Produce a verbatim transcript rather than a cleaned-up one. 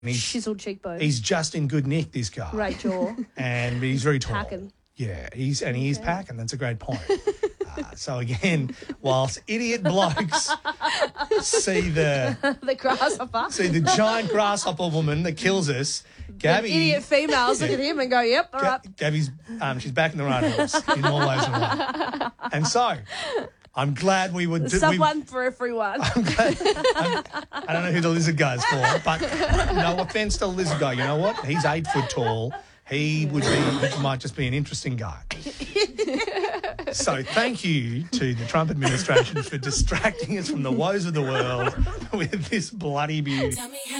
He's, Chiseled cheekbones. he's just in good nick, this guy. Great jaw. And he's very tall. Packing. Yeah, he's and he is packing. That's a great point. uh, so again, whilst idiot blokes see the The grasshopper. see the giant grasshopper woman that kills us, Gabby. Idiot females look at him and go, yep, all right. Ga- Gabby's um, she's back in the right horse in more ways than one. And so, I'm glad we would do. Someone we, for everyone. I'm glad, I'm, I don't know who the lizard guy's for, but no offence to the lizard guy. You know what? He's eight foot tall. He would be, he might just be an interesting guy. So thank you to the Trump administration for distracting us from the woes of the world with this bloody beauty.